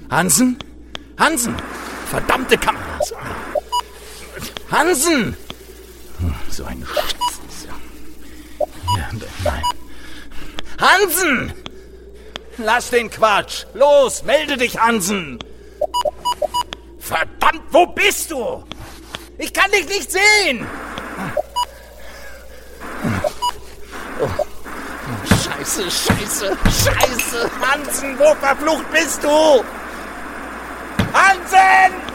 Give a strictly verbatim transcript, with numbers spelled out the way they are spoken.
Hansen? Hansen! Verdammte Kameras! Hansen! So ein Scheiß. Ja, nein. Hansen! Lass den Quatsch! Los, melde dich, Hansen! Verdammt, wo bist du? Ich kann dich nicht sehen! Oh. Scheiße, scheiße, scheiße! Hansen, wo verflucht bist du? Hansen!